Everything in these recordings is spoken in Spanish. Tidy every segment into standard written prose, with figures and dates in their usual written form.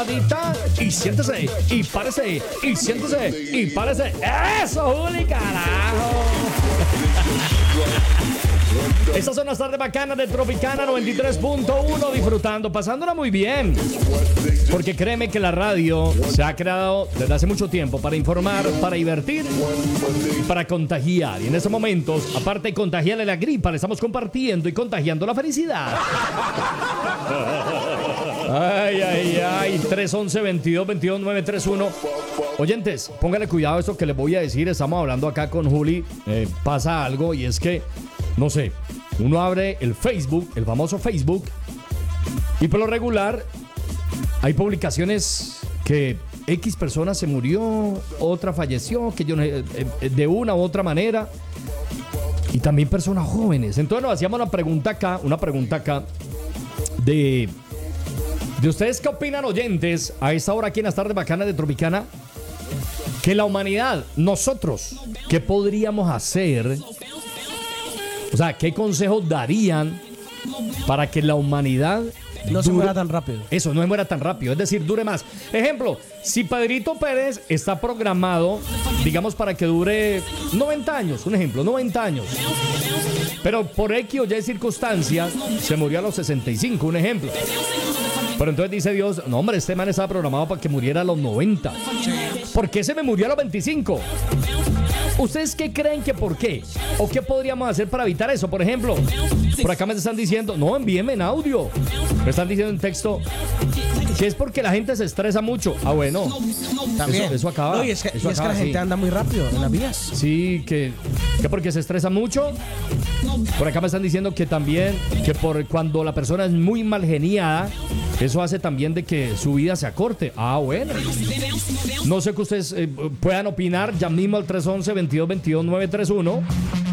Y siéntese, y párese, y siéntese, y párese. ¡Eso, Juli, carajo! Estas son las tardes bacanas de Tropicana 93.1, disfrutando, pasándola muy bien. Porque créeme que la radio se ha creado desde hace mucho tiempo para informar, para divertir y para contagiar. Y en estos momentos, aparte de contagiarle la gripa, le estamos compartiendo y contagiando la felicidad. Ay, ay, ay, 311-22-22-931. Oyentes, pónganle cuidado a esto que les voy a decir. Estamos hablando acá con Juli. Pasa algo y es que, no sé, uno abre el Facebook, el famoso Facebook, y por lo regular hay publicaciones que X persona se murió, otra falleció, que yo de una u otra manera, y también personas jóvenes. Entonces nos hacíamos una pregunta acá de ustedes qué opinan, oyentes, a esta hora aquí en las tardes bacanas de Tropicana, que la humanidad, nosotros, ¿qué podríamos hacer? O sea, ¿qué consejos darían para que la humanidad no se muera tan rápido? Eso, no se muera tan rápido, es decir, dure más. Ejemplo, si Pedrito Pérez está programado, digamos, para que dure 90 años, un ejemplo, 90 años. Pero por X o Y circunstancias se murió a los 65, un ejemplo. Pero entonces dice Dios, no hombre, este man estaba programado para que muriera a los 90. ¿Por qué se me murió a los 25? ¿Ustedes qué creen que por qué? ¿O qué podríamos hacer para evitar eso? Por ejemplo, por acá me están diciendo, no, envíenme en audio. Me están diciendo en texto que es porque la gente se estresa mucho. Ah, bueno. También. Eso acaba. No, y es que la gente anda muy rápido en las vías. Sí, que porque se estresa mucho. Por acá me están diciendo que también, que por cuando la persona es muy mal geniada, eso hace también de que su vida se acorte. Ah, bueno. No sé que ustedes puedan opinar. Ya mismo al 311-22-22-931.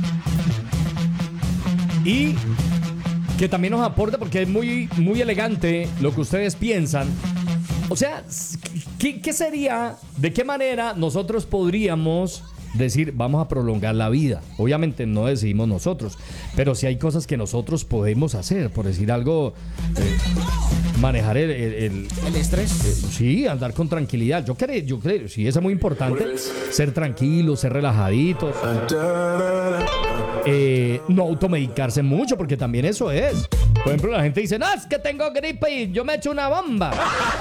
Y que también nos aporte, porque es muy, muy elegante lo que ustedes piensan. O sea, ¿qué sería? ¿De qué manera nosotros podríamos decir, vamos a prolongar la vida? Obviamente no decidimos nosotros, pero sí hay cosas que nosotros podemos hacer. Por decir algo, manejar el estrés. Sí, andar con tranquilidad. Yo creo, sí, eso es muy importante. Ser tranquilos, ser relajaditos. No automedicarse mucho, porque también eso es. Por ejemplo, la gente dice, no, es que tengo gripe y yo me echo una bomba.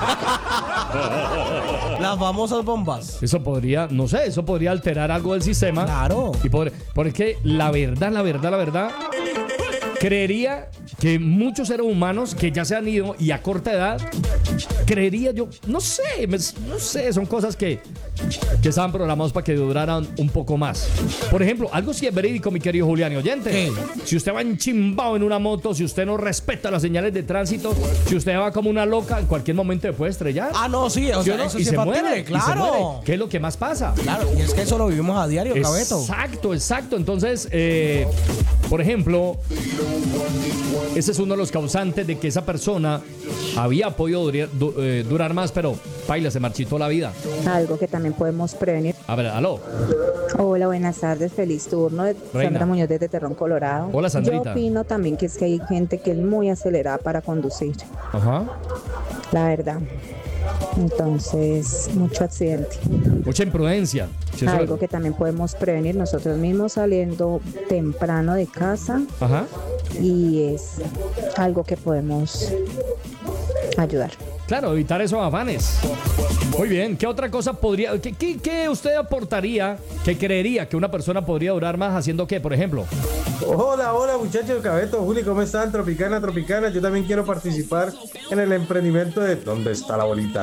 Las famosas bombas. Eso podría, no sé, eso podría alterar algo del sistema. Claro. Y porque la verdad, creería que muchos seres humanos que ya se han ido y a corta edad, creería yo, no sé, son cosas que estaban programados para que duraran un poco más. Por ejemplo, algo sí es verídico, mi querido Julián y oyente. ¿Qué? Si usted va enchimbado en una moto, si usted no respeta las señales de tránsito, si usted va como una loca, en cualquier momento se puede estrellar. Ah, no, sí, o sea, eso y sí se factible, muere, claro. y se muere. ¿Qué es lo que más pasa? Claro, y es que eso lo vivimos a diario, Cabeto. Exacto. Entonces, por ejemplo, ese es uno de los causantes de que esa persona había podido durar más, pero paila, se marchitó la vida. Algo que también podemos prevenir. A ver, aló. Hola, buenas tardes, feliz turno. Sandra Muñoz desde Terrón, Colorado. Hola, Sandrita. Yo opino también que es que hay gente que es muy acelerada para conducir. Ajá. La verdad. Entonces, mucho accidente. Mucha imprudencia. Sí, algo que también podemos prevenir nosotros mismos saliendo temprano de casa. Ajá. Y es algo que podemos ayudar. Claro, evitar esos afanes. Muy bien, ¿qué otra cosa podría, qué usted aportaría, que creería que una persona podría durar más haciendo qué, por ejemplo? Hola muchachos, Cabeto, Juli, ¿cómo están? Tropicana, yo también quiero participar en el emprendimiento de ¿dónde está la bolita?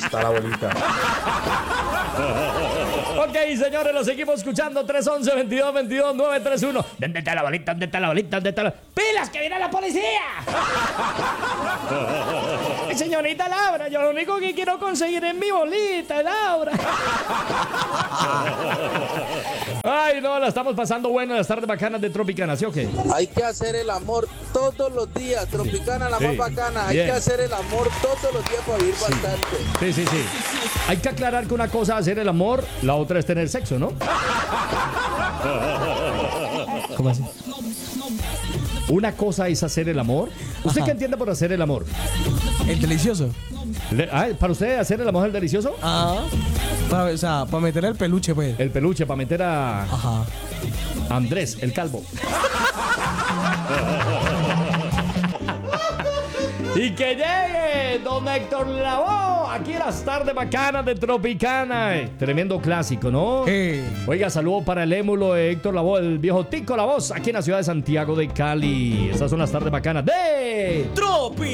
Ok, señores, lo seguimos escuchando. 311-22-22-931. ¿Dónde está la bolita? ¡Pilas, que viene la policía! Señorita Laura, yo lo único que quiero conseguir es mi bolita, Laura. Ay, no, la estamos pasando bueno en las tardes bacanas de Tropicana, ¿sí o qué? Hay que hacer el amor todos los días. Tropicana, la más bacana. Hay que hacer el amor todos los días para vivir bastante. Sí. Hay que aclarar que una cosa es hacer el amor, la otra es tener sexo, ¿no? ¿Cómo así? Una cosa es hacer el amor. ¿Usted qué entiende por hacer el amor? El delicioso. ¿Para usted hacer el amor el delicioso? Para meter el peluche, pues. El peluche, para meter a Andrés, el calvo. Y que llegue don Héctor Lavoe, aquí las tardes bacanas de Tropicana. Tremendo clásico, ¿no? Oiga, saludo para el émulo de Héctor Lavoe, el viejo Tico La Voz, aquí en la ciudad de Santiago de Cali. Estas son las tardes bacanas de Tropi.